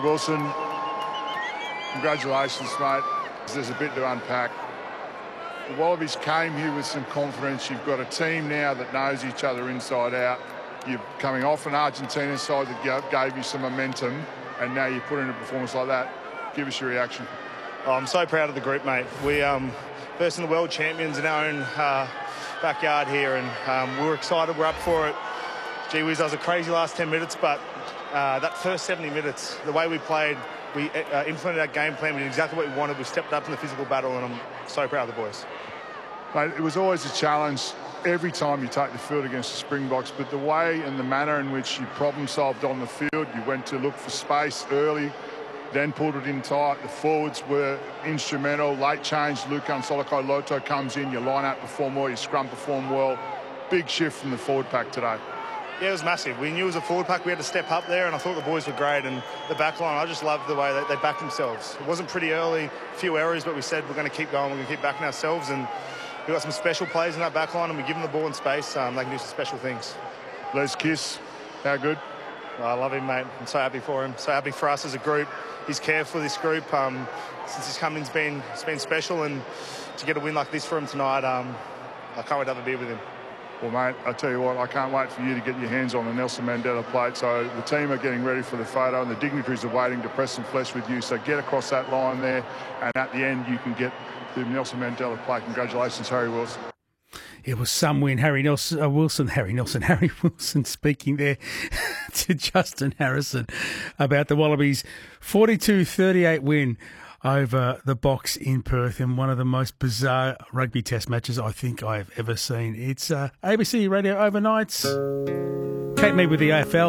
Wilson, congratulations, mate. There's a bit to unpack. The Wallabies came here with some confidence. You've got a team now that knows each other inside out. You're coming off an Argentina side that gave you some momentum, and now you put in a performance like that. Give us your reaction. Oh, I'm so proud of the group, mate. We first in the world champions in our own backyard here, and we're excited. We're up for it. Gee whiz, that was a crazy last 10 minutes, but that first 70 minutes, the way we played, we implemented our game plan. We did exactly what we wanted. We stepped up in the physical battle, and I'm so proud of the boys. Mate, it was always a challenge every time you take the field against the Springboks, but the way and the manner in which you problem solved on the field, you went to look for space early, then pulled it in tight. The forwards were instrumental. Late change, Lukan Soloko-Loto comes in, your line-out performed well, your scrum performed well. Big shift from the forward pack today. Yeah, it was massive. We knew it was a forward pack. We had to step up there, and I thought the boys were great. And the back line, I just loved the way they backed themselves. It wasn't pretty early, a few errors, but we said we're going to keep going. We're going to keep backing ourselves. And we've got some special plays in that back line, and we give them the ball in space. They can do some special things. Les Kiss, how good? I love him, mate. I'm so happy for him. So happy for us as a group. His care for this group since he's come in, it's been special. And to get a win like this for him tonight, I can't wait to have a beer with him. Well, mate, I tell you what, I can't wait for you to get your hands on the Nelson Mandela plate. So the team are getting ready for the photo, and the dignitaries are waiting to press some flesh with you. So get across that line there, and at the end, you can get the Nelson Mandela plate. Congratulations, Harry Wilson. It was some win. Harry Wilson speaking there to Justin Harrison about the Wallabies' 42-38 win over the Boks in Perth in one of the most bizarre rugby test matches I think I've ever seen. It's ABC Radio Overnights. Kate Mead with the AFL.